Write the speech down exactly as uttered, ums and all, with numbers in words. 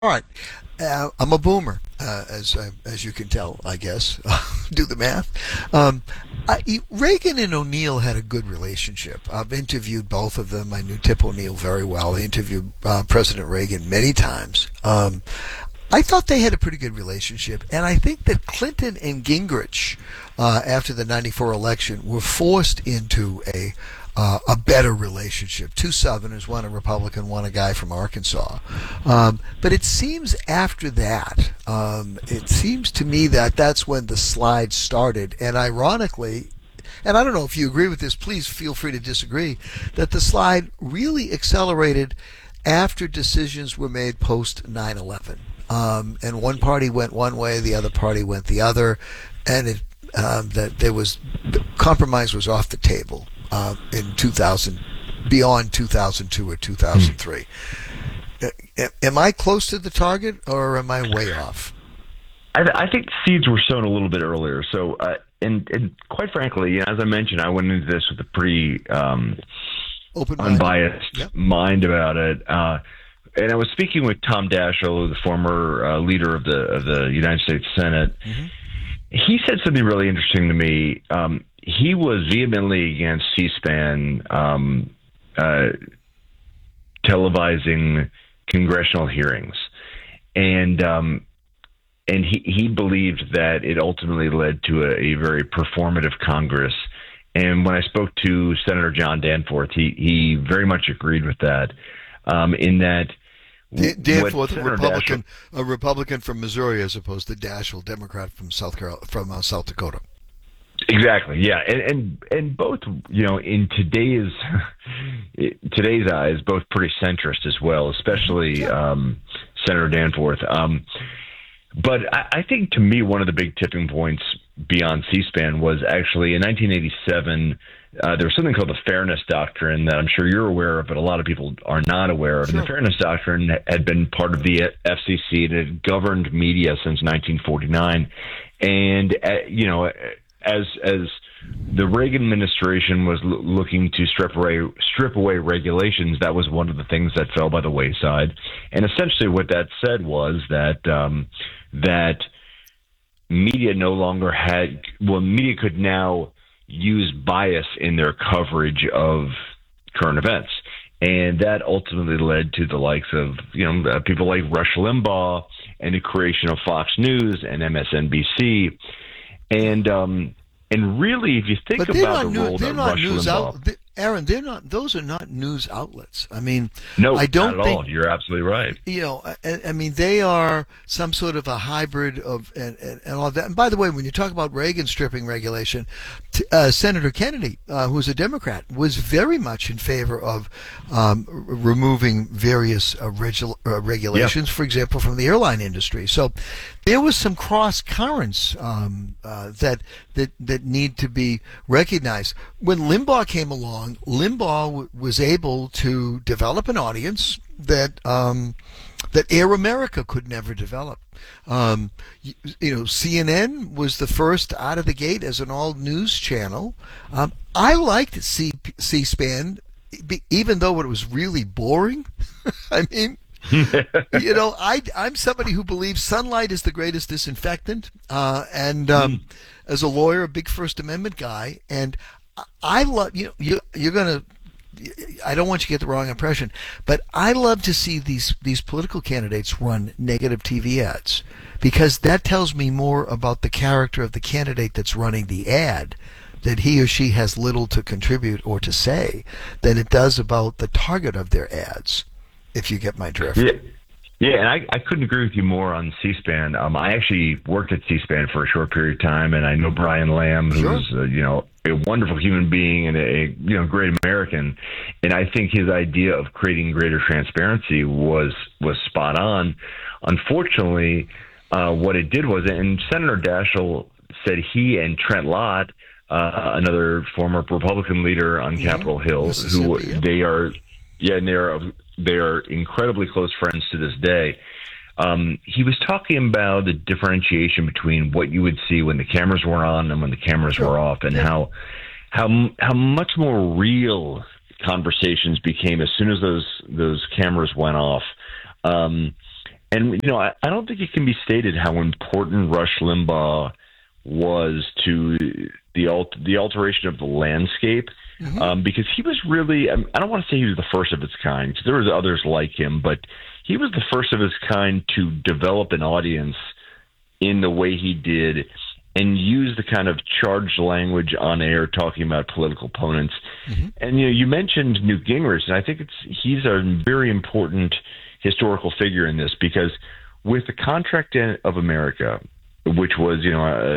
All right. Uh, I'm a boomer, uh, as uh, as you can tell, I guess. Do the math. Um, I, Reagan and O'Neill had a good relationship. I've interviewed both of them. I knew Tip O'Neill very well. I interviewed uh, President Reagan many times. Um, I thought they had a pretty good relationship, and I think that Clinton and Gingrich, uh, after the ninety-four election, were forced into a uh, a better relationship. Two Southerners, one a Republican, one a guy from Arkansas. Um, but it seems after that, um, it seems to me that that's when the slide started. And ironically, and I don't know if you agree with this, please feel free to disagree, that the slide really accelerated after decisions were made post nine eleven. Um, and one party went one way, the other party went the other, and it, um, that there was compromise was off the table uh, in two thousand, beyond two thousand two or two thousand three. Uh, am I close to the target, or am I way off? I, th- I think seeds were sown a little bit earlier. So, uh, and, and quite frankly, you know, as I mentioned, I went into this with a pretty um, unbiased yep. mind about it. Uh, and I was speaking with Tom Daschle, the former uh, leader of the of the United States Senate. Mm-hmm. He said something really interesting to me. Um, he was vehemently against C-SPAN um, uh, televising congressional hearings, and um, and he, he believed that it ultimately led to a, a very performative Congress. And when I spoke to Senator John Danforth, he, he very much agreed with that. Um, in that, Dan- Danforth, a Republican, Daschle, a Republican from Missouri, as opposed to Daschle, Democrat from South Carolina, from uh, South Dakota. Exactly, yeah, and, and and both, you know, in today's today's eyes, both pretty centrist as well, especially um, Senator Danforth. Um, but I, I think, to me, one of the big tipping points beyond C-SPAN was actually in nineteen eighty-seven. Uh, there was something called the Fairness Doctrine that I'm sure you're aware of, but a lot of people are not aware of. Sure. And the Fairness Doctrine had been part of the F C C and had governed media since nineteen forty-nine. And, uh, you know, as as the Reagan administration was l- looking to strip away, strip away regulations, that was one of the things that fell by the wayside. And essentially what that said was that um, that media no longer had, well, media could now use bias in their coverage of current events. And that ultimately led to the likes of, you know, uh, people like Rush Limbaugh and the creation of Fox News and M S N B C. And um, and really, if you think but about the new, role that Rush news Limbaugh... Out, they, Aaron, they're not; those are not news outlets. I mean, no, I don't not at think, all. You're absolutely right. You know, I, I mean, they are some sort of a hybrid of and, and, and all that. And by the way, when you talk about Reagan stripping regulation, t- uh, Senator Kennedy, uh, who's a Democrat, was very much in favor of um, r- removing various uh, regu- uh, regulations, yep. for example, from the airline industry. So there was some cross currents um, uh, that that that need to be recognized. When Limbaugh came along, Limbaugh w- was able to develop an audience that um, that Air America could never develop. Um, you, you know, C N N was the first out of the gate as an all news channel. Um, I liked C- C-SPAN, even though it was really boring. I mean. you know, I, I'm somebody who believes sunlight is the greatest disinfectant, uh, and um, mm. as a lawyer, a big First Amendment guy, and I love, you know, you, you're going to, I don't want you to get the wrong impression, but I love to see these, these political candidates run negative T V ads, because that tells me more about the character of the candidate that's running the ad, that he or she has little to contribute or to say, than it does about the target of their ads. If you get my drift. Yeah, yeah, and I, I couldn't agree with you more on C-SPAN. Um, I actually worked at C-SPAN for a short period of time, and I know Brian Lamb, who's sure. uh, you know a wonderful human being and a you know great American. And I think his idea of creating greater transparency was was spot on. Unfortunately, uh, what it did was, and Senator Daschle said he and Trent Lott, uh, another former Republican leader on yeah, Capitol Hill, who yeah. they are, yeah, and they are. They are incredibly close friends to this day. Um, he was talking about the differentiation between what you would see when the cameras were on and when the cameras sure. were off, and yeah. how how how much more real conversations became as soon as those those cameras went off. Um, And, you know, I, I don't think it can be stated how important Rush Limbaugh was to the alt- the alteration of the landscape, mm-hmm. um, because he was really, I don't want to say he was the first of its kind, because there was others like him, but he was the first of his kind to develop an audience in the way he did and use the kind of charged language on air talking about political opponents. Mm-hmm. And, you know, you mentioned Newt Gingrich, and I think it's he's a very important historical figure in this, because with the Contract of America, which was, you know,